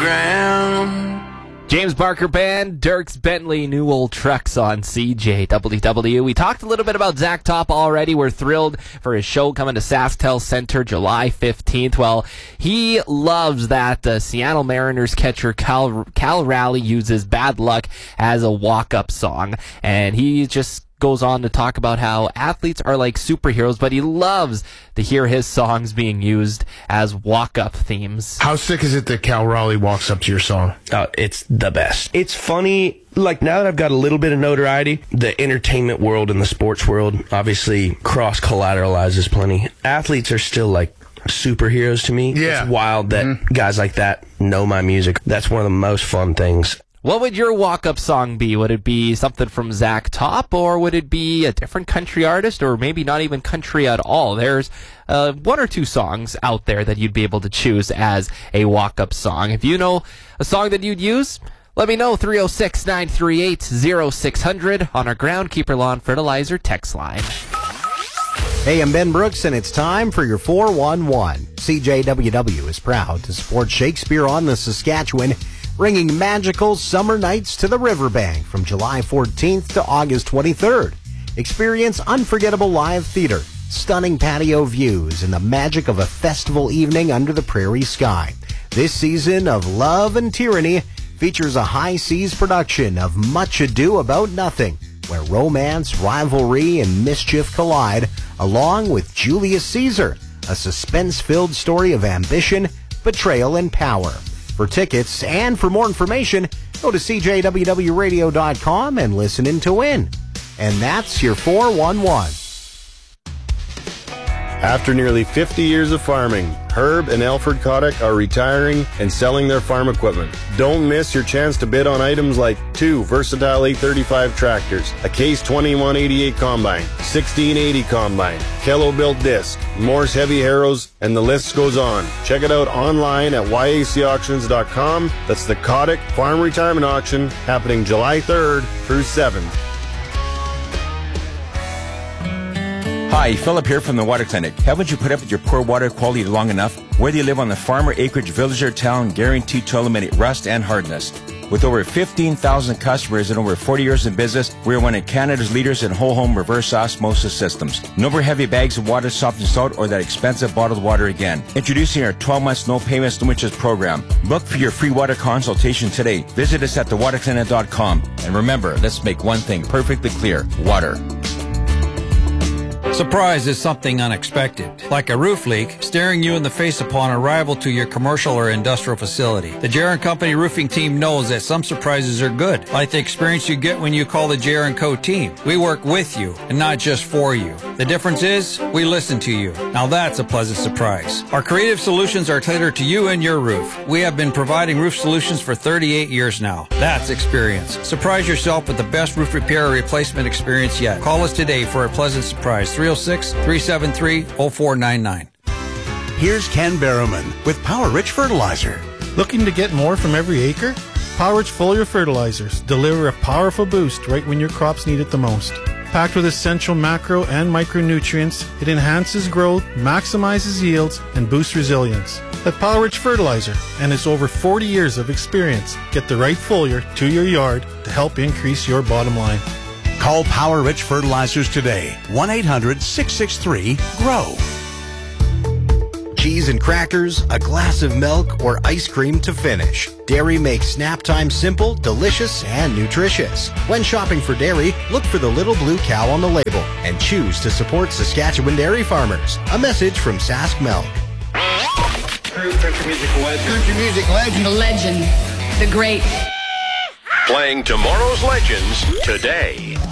ground. James Barker Band, Dierks Bentley, New Old Trucks on CJWW. We talked a little bit about Zach Top already. We're thrilled for his show coming to SaskTel Center July 15th. Well, he loves that the Seattle Mariners catcher Cal Raleigh uses Bad Luck as a walk-up song. And he just goes on to talk about how athletes are like superheroes, but he loves to hear his songs being used as walk-up themes. How sick is it that Cal Raleigh walks up to your song? It's the best. It's funny. Like, now that I've got a little bit of notoriety, the entertainment world and the sports world obviously cross-collateralizes plenty. Athletes are still like superheroes to me. Yeah. It's wild that guys like that know my music. That's one of the most fun things. What would your walk-up song be? Would it be something from Zach Top, or would it be a different country artist, or maybe not even country at all? There's one or two songs out there that you'd be able to choose as a walk-up song. If you know a song that you'd use, let me know. 306-938-0600 on our Groundkeeper Lawn Fertilizer text line. Hey, I'm Ben Brooks, and it's time for your 411. CJWW is proud to support Shakespeare on the Saskatchewan, bringing magical summer nights to the riverbank from July 14th to August 23rd. Experience unforgettable live theater, stunning patio views, and the magic of a festival evening under the prairie sky. This season of Love and Tyranny features a High Seas production of Much Ado About Nothing, where romance, rivalry, and mischief collide, along with Julius Caesar, a suspense-filled story of ambition, betrayal, and power. For tickets and for more information, go to cjwwradio.com and listen in to win. And that's your 411. After nearly 50 years of farming, Herb and Alfred Kotick are retiring and selling their farm equipment. Don't miss your chance to bid on items like 2 versatile 835 tractors, a Case 2188 combine, 1680 combine, Kello-built disc, Morse heavy harrows, and the list goes on. Check it out online at yacauctions.com. That's the Kotick Farm Retirement Auction happening July 3rd through 7th. Hi, Philip here from the Water Clinic. Haven't you put up with your poor water quality long enough? Whether you live on the farm or acreage, village or town, guaranteed to eliminate rust and hardness. With over 15,000 customers and over 40 years in business, we are one of Canada's leaders in whole home reverse osmosis systems. No more heavy bags of water, soft and salt, or that expensive bottled water again. Introducing our 12 months no payments, no interest program. Book for your free water consultation today. Visit us at thewaterclinic.com. And remember, let's make one thing perfectly clear: water. Surprise is something unexpected, like a roof leak staring you in the face upon arrival to your commercial or industrial facility. The J.R. & Company roofing team knows that some surprises are good, like the experience you get when you call the J.R. & Co. team. We work with you and not just for you. The difference is we listen to you. Now that's a pleasant surprise. Our creative solutions are tailored to you and your roof. We have been providing roof solutions for 38 years now. That's experience. Surprise yourself with the best roof repair or replacement experience yet. Call us today for a pleasant surprise. 306-373-0499. Here's Ken Barrowman with Power Rich Fertilizer. Looking to get more from every acre? Power Rich foliar fertilizers deliver a powerful boost right when your crops need it the most. Packed with essential macro and micronutrients, it enhances growth, maximizes yields, and boosts resilience. Let Power Rich Fertilizer and its over 40 years of experience get the right foliar to your yard to help increase your bottom line. Call Power Rich Fertilizers today. 1-800-663-GROW. Cheese and crackers, a glass of milk, or ice cream to finish. Dairy makes snap time simple, delicious, and nutritious. When shopping for dairy, look for the little blue cow on the label and choose to support Saskatchewan dairy farmers. A message from Sask Milk. Country music legend. Country music legend. The legend. The great. Playing tomorrow's legends today.